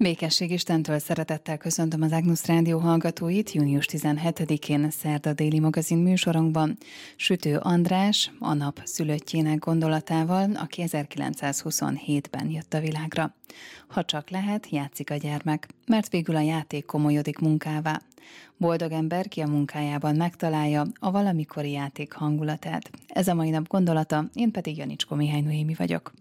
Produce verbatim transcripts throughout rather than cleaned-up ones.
Békesség Istentől szeretettel köszöntöm az Ágnusz Rádió hallgatóit június tizenhetedikén szerda déli magazin műsorunkban. Sütő András, a nap szülöttjének gondolatával, aki ezerkilencszázhuszonhétben jött a világra. Ha csak lehet, játszik a gyermek, mert végül a játék komolyodik munkává. Boldog ember, ki a munkájában megtalálja a valamikori játék hangulatát. Ez a mai nap gondolata, én pedig Janicskó Mihály Noémi vagyok.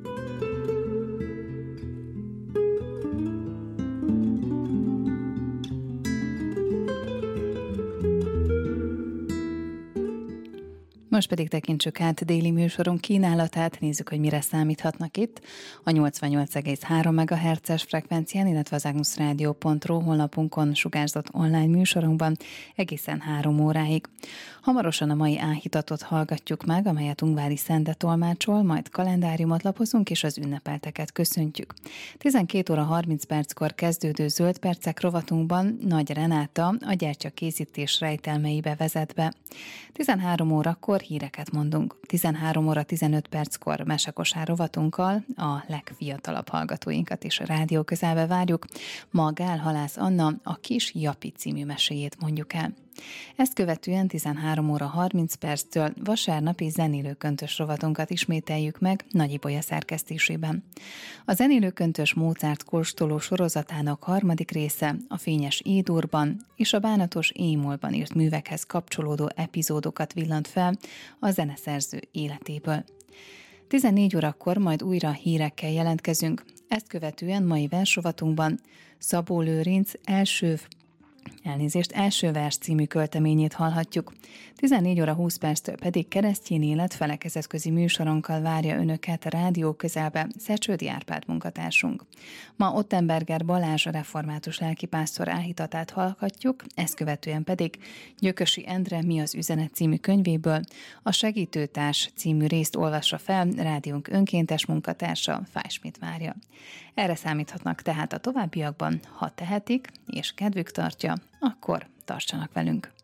Most pedig tekintsük át déli műsorunk kínálatát, nézzük, hogy mire számíthatnak itt. A nyolcvannyolc egész három megahertzes frekvencián, illetve az agnuszradio pont ru honlapunkon sugárzott online műsorunkban egészen három óráig. Hamarosan a mai áhítatot hallgatjuk meg, amelyet Ungvári Szende tolmácsol, majd kalendáriumot lapozunk és az ünnepelteket köszöntjük. tizenkét óra harminc perckor kezdődő Zöld Percek rovatunkban Nagy Renáta a gyertya készítés rejtelmeibe vezet be. tizenhárom órakor híreket mondunk. tizenhárom óra tizenöt perckor mesekosár rovatunkkal a legfiatalabb hallgatóinkat is a rádió közelbe várjuk. Ma Gál Halász Anna a Kis Japi című meséjét mondjuk el. Ezt követően tizenhárom óra harminc perctől vasárnapi zenélőköntös rovatunkat ismételjük meg Nagy Ibolya szerkesztésében. A zenélőköntös Mozart kóstoló sorozatának harmadik része a Fényes Édurban és a Bánatos Émolban írt művekhez kapcsolódó epizódokat villant fel a zeneszerző életéből. tizennégy órakor majd újra hírekkel jelentkezünk. Ezt követően mai versrovatunkban Szabó Lőrinc első Elnézést, első vers című költeményét hallhatjuk. tizennégy óra húsz perctől pedig Keresztény Élet felekezetközi műsorunkkal várja önöket a rádió közelbe Szecsődi Árpád munkatársunk. Ma Ottenberger Balázs református lelkipásztor áhítatát hallhatjuk, ezt követően pedig Gyökösi Endre Mi az üzenet című könyvéből a Segítőtárs című részt olvassa fel rádiónk önkéntes munkatársa, Fáj Schmidt Mária. Erre számíthatnak tehát a továbbiakban, ha tehetik és kedvük tartja, akkor tartsanak velünk.